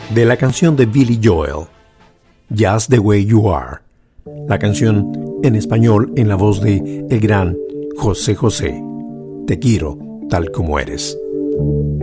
de la canción de Billy Joel, Just the Way You Are, la canción en español en la voz de el gran José José. Te quiero tal como eres.